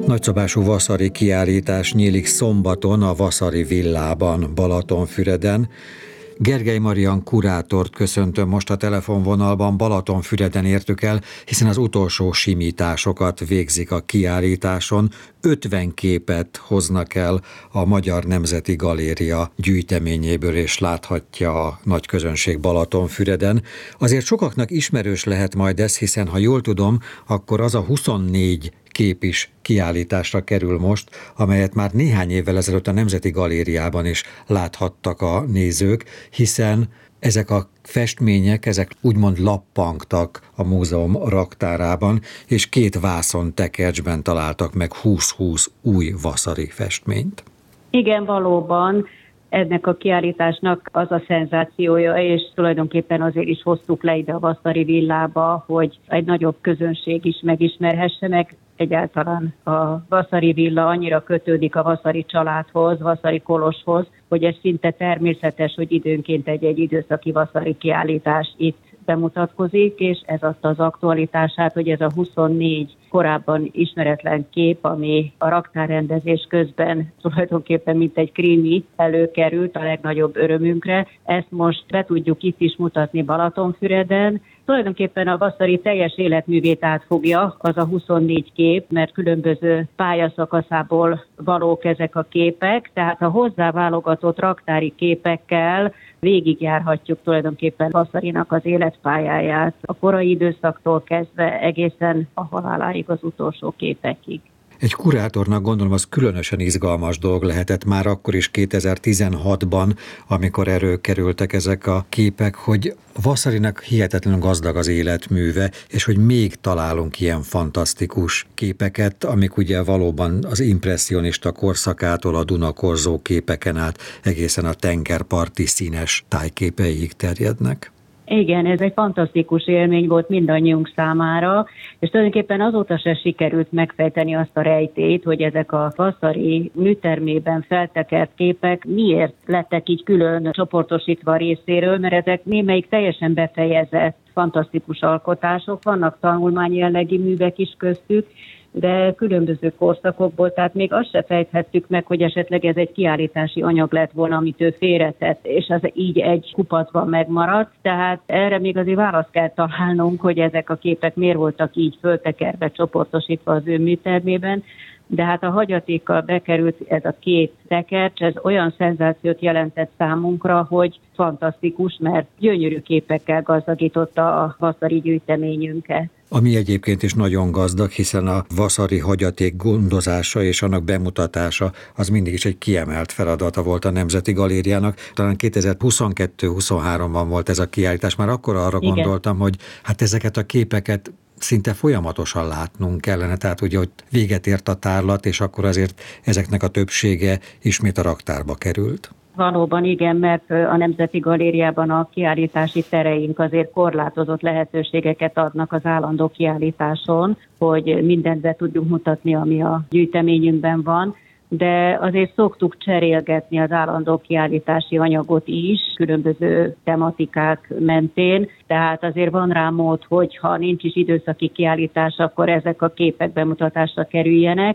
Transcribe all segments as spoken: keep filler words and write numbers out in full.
Nagyszabású vaszari kiállítás nyílik szombaton a Vaszari villában, Balatonfüreden. Gergely Marian kurátort köszöntöm most a telefonvonalban. Balatonfüreden értük el, hiszen az utolsó simításokat végzik a kiállításon. ötven képet hoznak el a Magyar Nemzeti Galéria gyűjteményéből, és láthatja a nagy közönség Balatonfüreden. Azért sokaknak ismerős lehet majd ez, hiszen ha jól tudom, akkor az a huszonnégy kép is kiállításra kerül most, amelyet már néhány évvel ezelőtt a Nemzeti Galériában is láthattak a nézők, hiszen ezek a festmények, ezek úgymond lappangtak a múzeum raktárában, és két vászon tekercsben találtak meg húsz-húsz új vaszari festményt. Igen, valóban. Ennek a kiállításnak az a szenzációja, és tulajdonképpen azért is hoztuk le ide a Vaszari villába, hogy egy nagyobb közönség is megismerhesse meg. Egyáltalán a Vaszari villa annyira kötődik a Vaszari családhoz, Vaszari Koloshoz, hogy ez szinte természetes, hogy időnként egy-egy időszaki vaszari kiállítás itt bemutatkozik, és ez adta az aktualitását, hogy ez a huszonnégy korábban ismeretlen kép, ami a raktárrendezés közben tulajdonképpen mint egy krimi előkerült a legnagyobb örömünkre. Ezt most be tudjuk itt is mutatni Balatonfüreden. Tulajdonképpen a Vaszari teljes életművét átfogja az a huszonnégy kép, mert különböző pályaszakaszából valók ezek a képek, tehát a hozzáválogatott raktári képekkel végigjárhatjuk tulajdonképpen Vaszarinak az életpályáját, a korai időszaktól kezdve egészen a haláláig, az utolsó képekig. Egy kurátornak gondolom az különösen izgalmas dolog lehetett már akkor is kétezer-tizenhatban, amikor előkerültek ezek a képek, hogy Vaszarinak hihetetlenül gazdag az életműve, és hogy még találunk ilyen fantasztikus képeket, amik ugye valóban az impresszionista korszakától a Dunakorzó képeken át egészen a tengerparti színes tájképeig terjednek. Igen, ez egy fantasztikus élmény volt mindannyiunk számára, és tulajdonképpen azóta se sikerült megfejteni azt a rejtét, hogy ezek a Vaszari műtermében feltekert képek miért lettek így külön csoportosítva a részéről, mert ezek némelyik teljesen befejezett, fantasztikus alkotások, vannak tanulmányi jellegű művek is köztük, de különböző korszakokból, tehát még azt se fejthettük meg, hogy esetleg ez egy kiállítási anyag lett volna, amit ő félretett, és az így egy kupacban megmaradt, tehát erre még azért választ kell találnunk, hogy ezek a képek miért voltak így föltekerve, csoportosítva az ő műtermében, de hát a hagyatékkal bekerült ez a két tekercs, ez olyan szenzációt jelentett számunkra, hogy fantasztikus, mert gyönyörű képekkel gazdagította a vaszari gyűjteményünket. Ami egyébként is nagyon gazdag, hiszen a vaszari hagyaték gondozása és annak bemutatása az mindig is egy kiemelt feladata volt a Nemzeti Galériának. Talán kétezer-huszonkettő-huszonháromban volt ez a kiállítás, már akkor arra Igen. gondoltam, hogy hát ezeket a képeket szinte folyamatosan látnunk kellene, tehát ugye, hogy véget ért a tárlat, és akkor azért ezeknek a többsége ismét a raktárba került. Valóban igen, mert a Nemzeti Galériában a kiállítási tereink azért korlátozott lehetőségeket adnak az állandó kiállításon, hogy mindent be tudjunk mutatni, ami a gyűjteményünkben van, de azért szoktuk cserélgetni az állandó kiállítási anyagot is, különböző tematikák mentén, tehát azért van rá mód, hogy ha nincs is időszaki kiállítás, akkor ezek a képek bemutatásra kerüljenek,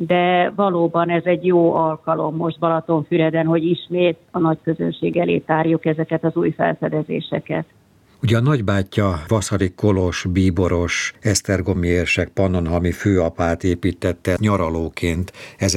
de valóban ez egy jó alkalom most Balatonfüreden, hogy ismét a nagy közönség elé tárjuk ezeket az új felfedezéseket. Ugye a nagybátyja Vaszari Kolos, bíboros, esztergomi érsek, pannonhalmi főapát építette nyaralóként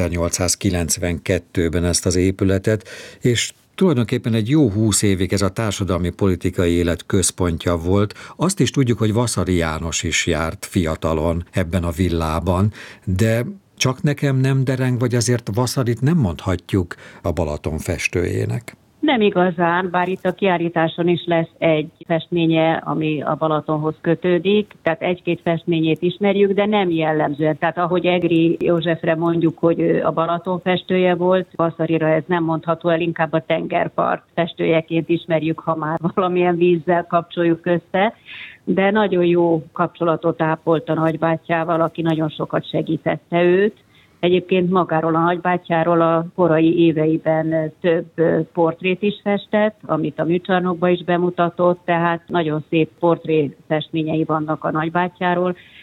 ezernyolcszázkilencvenkettőben ezt az épületet, és tulajdonképpen egy jó húsz évig ez a társadalmi politikai élet központja volt. Azt is tudjuk, hogy Vaszari János is járt fiatalon ebben a villában, de csak nekem nem dereng, vagy azért Vaszarit nem mondhatjuk a Balaton festőjének? Nem igazán, bár itt a kiállításon is lesz egy festménye, ami a Balatonhoz kötődik, tehát egy-két festményét ismerjük, de nem jellemzően. Tehát ahogy Egri Józsefre mondjuk, hogy ő a Balaton festője volt, Vaszarira ez nem mondható el, inkább a tengerpart festőjeként ismerjük, ha már valamilyen vízzel kapcsoljuk össze, de nagyon jó kapcsolatot ápolt a nagybátyjával, aki nagyon sokat segítette őt. Egyébként magáról a nagybátyjáról a korai éveiben több portrét is festett, amit a műcsarnokban is bemutatott, tehát nagyon szép portré festményei vannak a nagybátyjáról,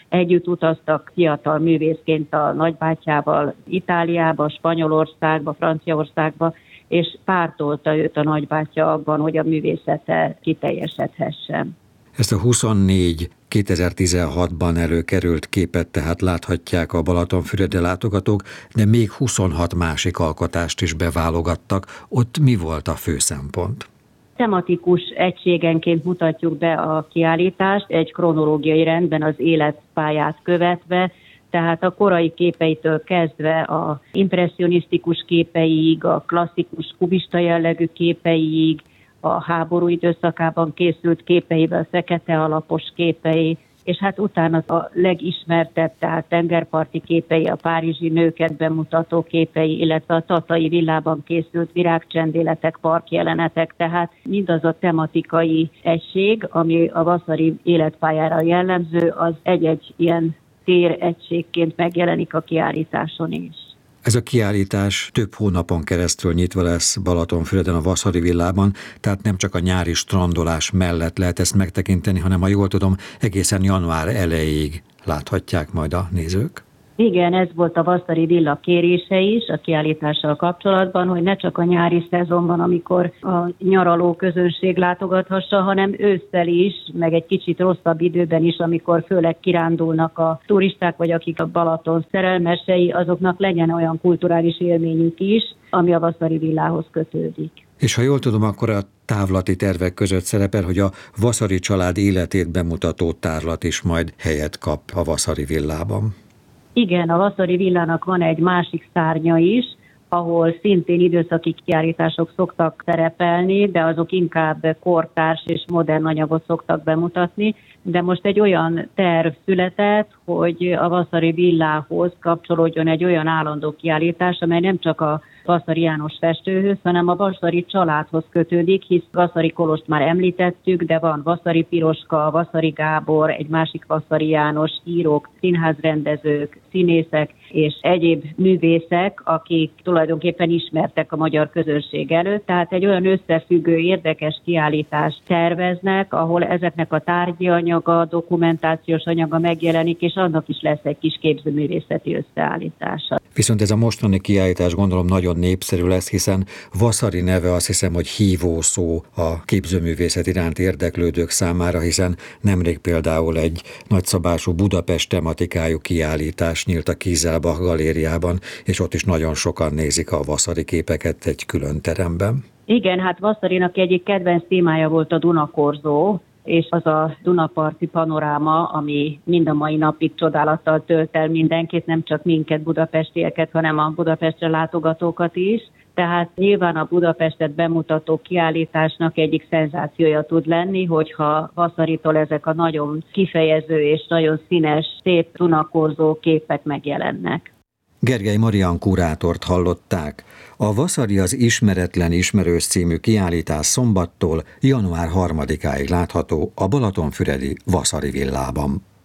Együtt utaztak fiatal művészként a nagybátyjával Itáliába, Spanyolországba, Franciaországba, és pártolta őt a nagybátyja abban, hogy a művészete kiteljesedhessen. Ezt a huszonnégy kétezer-tizenhatban előkerült képet tehát láthatják a Balatonfüredi látogatók, de még huszonhat másik alkotást is beválogattak. Ott mi volt a fő szempont? Tematikus egységenként mutatjuk be a kiállítást, egy kronológiai rendben az életpályát követve, tehát a korai képeitől kezdve a impresszionisztikus képeiig, a klasszikus kubista jellegű képeiig, a háború időszakában készült képeivel, fekete alapos képei, és hát utána a legismertebb, tehát tengerparti képei, a párizsi nőket bemutató képei, illetve a tatai villában készült virágcsendéletek, parkjelenetek, tehát mindaz a tematikai egység, ami a vasari életpályára jellemző, az egy-egy ilyen téregységként megjelenik a kiállításon is. Ez a kiállítás több hónapon keresztül nyitva lesz Balatonfüreden a Vasari villában, tehát nem csak a nyári strandolás mellett lehet ezt megtekinteni, hanem, ha jól tudom, egészen január elejéig láthatják majd a nézők. Igen, ez volt a Vasari villa kérése is a kiállítással kapcsolatban, hogy ne csak a nyári szezonban, amikor a nyaraló közönség látogathassa, hanem ősszel is, meg egy kicsit rosszabb időben is, amikor főleg kirándulnak a turisták, vagy akik a Balaton szerelmesei, azoknak legyen olyan kulturális élményük is, ami a Vasari villához kötődik. És ha jól tudom, akkor a távlati tervek között szerepel, hogy a Vasari család életét bemutató tárlat is majd helyet kap a Vasari villában. Igen, a Vasari villának van egy másik szárnya is, ahol szintén időszaki kiállítások szoktak szerepelni, de azok inkább kortárs és modern anyagot szoktak bemutatni, de most egy olyan terv született, hogy a Vasari villához kapcsolódjon egy olyan állandó kiállítás, amely nem csak a Vasari János festőhöz, hanem a Vasari családhoz kötődik, hisz Vasari Kolost már említettük, de van Vasari Piroska, Vasari Gábor, egy másik Vasari János, írók, színházrendezők, színészek és egyéb művészek, akik tulajdonképpen ismertek a magyar közönség előtt, tehát egy olyan összefüggő, érdekes kiállítást terveznek, ahol ezeknek a tárgyi anyaga, dokumentációs anyaga megjelenik, és annak is lesz egy kis képzőművészeti összeállítása. Viszont ez a mostani kiállítás gondolom nagyon népszerű lesz, hiszen Vasari neve azt hiszem, hogy hívó szó a képzőművészet iránt érdeklődők számára, hiszen nemrég például egy nagyszabású Budapest tematikájú kiállítás nyílt a Kieselbach galériában, és ott is nagyon sokan nézik a Vasari képeket egy külön teremben. Igen, hát Vasarinak egyik kedvenc témája volt a Dunakorzó, és az a dunaparti panoráma, ami mind a mai napig csodálattal tölt el mindenkit, nem csak minket, budapestieket, hanem a Budapestre látogatókat is. Tehát nyilván a Budapestet bemutató kiállításnak egyik szenzációja tud lenni, hogyha Vasaritól ezek a nagyon kifejező és nagyon színes, szép dunakorzó képek megjelennek. Gergely Marian kurátort hallották. A Vasari az ismeretlen ismerős című kiállítás szombattól január harmadikáig látható a Balatonfüredi Vasari villában.